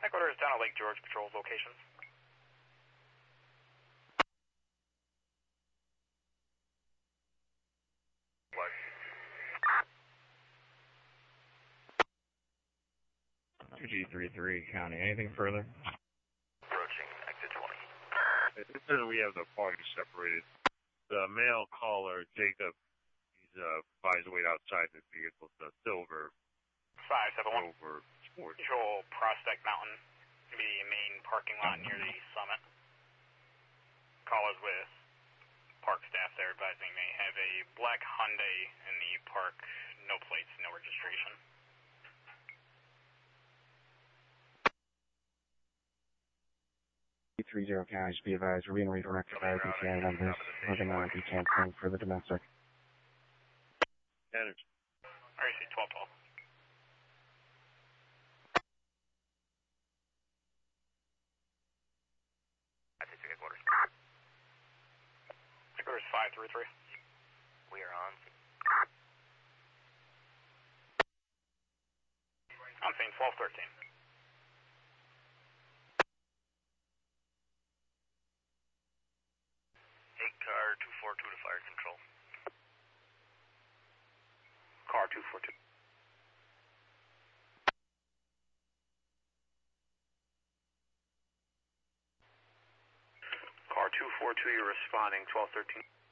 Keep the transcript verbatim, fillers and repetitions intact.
Headquarters down at Lake George Patrol locations. What? two G thirty-three County. Anything further? Approaching exit twenty. Considering we have the party separated, the male caller, Jacob, he's uh, finds a way outside the vehicle, the silver five seven one. Rover Sport. Control Prospect Mountain. Gonna be the main parking lot near the summit. Callers with park staff there advising they have a black Hyundai in the park, no plates, no registration. three zero County, be advised, we're being redirected by B T A numbers. Moving on, be canceling for the domestic. Energy. R A C twelve twelve. I take headquarters. Headquarters five three three. We are on. On scene twelve thirteen. Take car two four two to fire control. Car two four two. Car two four two, you're responding twelve thirteen.